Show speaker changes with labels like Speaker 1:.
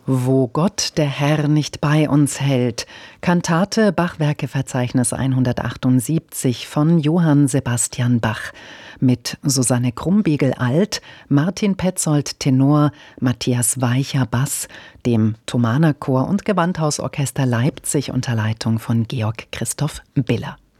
Speaker 1: Wo Gott, der Herr, nicht bei uns hält. Kantate Bachwerkeverzeichnis 178 von Johann Sebastian Bach. Mit Susanne Krumbiegel Alt, Martin Petzold Tenor, Matthias Weicher Bass, dem Thomanerchor und Gewandhausorchester Leipzig unter Leitung von Georg Christoph Biller.